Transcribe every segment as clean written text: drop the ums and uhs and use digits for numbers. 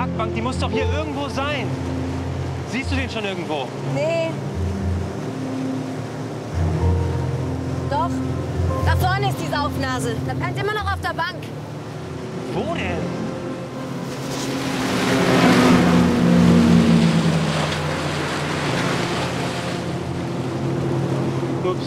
Parkbank, die muss doch hier irgendwo sein. Siehst du den schon irgendwo? Nee. Doch. Da vorne ist die Saufnase. Der pennt immer noch auf der Bank. Wo denn? Ups.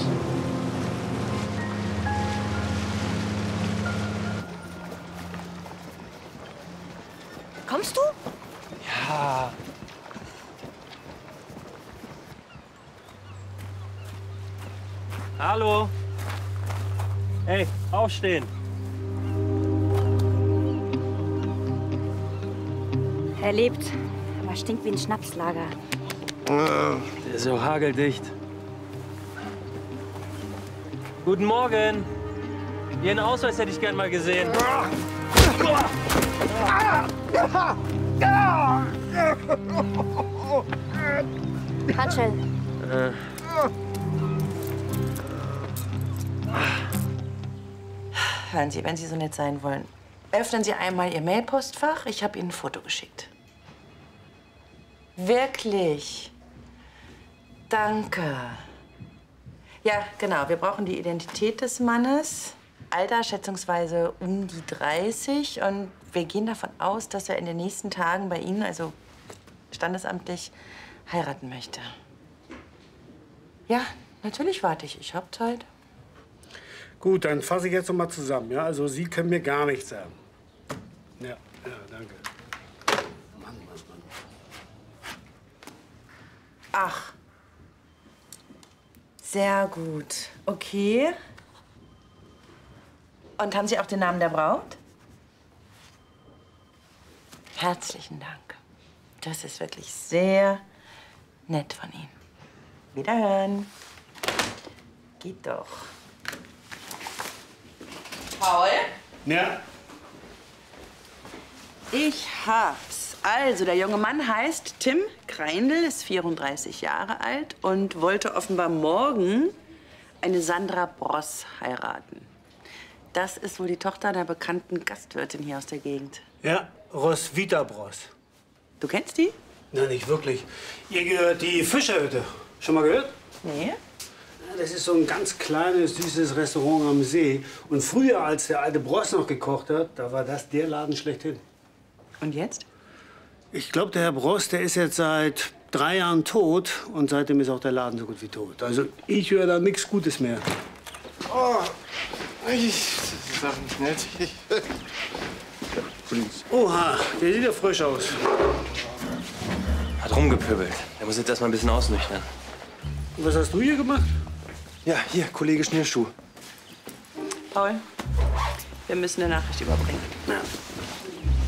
Kommst du? Ja. Hallo. Hey, aufstehen. Er lebt, aber stinkt wie ein Schnapslager. Der ist so hageldicht. Guten Morgen. Ihren Ausweis hätte ich gern mal gesehen. Katschel. Hören Sie, wenn Sie so nett sein wollen, öffnen Sie einmal Ihr Mailpostfach. Ich habe Ihnen ein Foto geschickt. Wirklich? Danke. Ja, genau. Wir brauchen die Identität des Mannes. Alter schätzungsweise um die 30. Und wir gehen davon aus, dass er in den nächsten Tagen bei Ihnen, also standesamtlich, heiraten möchte. Ja, natürlich warte ich. Ich habe Zeit. Gut, dann fasse ich jetzt noch mal zusammen. Ja? Also Sie können mir gar nichts sagen. Ja, danke. Mann. Ach. Sehr gut. Okay. Und haben Sie auch den Namen der Braut? Herzlichen Dank. Das ist wirklich sehr nett von Ihnen. Wiederhören. Geht doch. Paul? Ja? Ich hab's. Also, der junge Mann heißt Tim Kreindl, ist 34 Jahre alt und wollte offenbar morgen eine Sandra Bross heiraten. Das ist wohl die Tochter einer bekannten Gastwirtin hier aus der Gegend. Ja, Roswitha Bross. Du kennst die? Nein, nicht wirklich. Ihr gehört die Fischerhütte. Schon mal gehört? Nee. Ja, das ist so ein ganz kleines, süßes Restaurant am See. Und früher, als der alte Bross noch gekocht hat, da war das der Laden schlechthin. Und jetzt? Ich glaube, der Herr Bross, der ist jetzt seit 3 Jahren tot. Und seitdem ist auch der Laden so gut wie tot. Also ich höre da nichts Gutes mehr. Oh, das ist auch nicht nett. Oha, der sieht ja frisch aus. Hat rumgepöbelt. Der muss jetzt erst mal ein bisschen ausnüchtern. Und was hast du hier gemacht? Ja, hier, Kollege Schnürschuh. Paul, wir müssen eine Nachricht überbringen. Ja.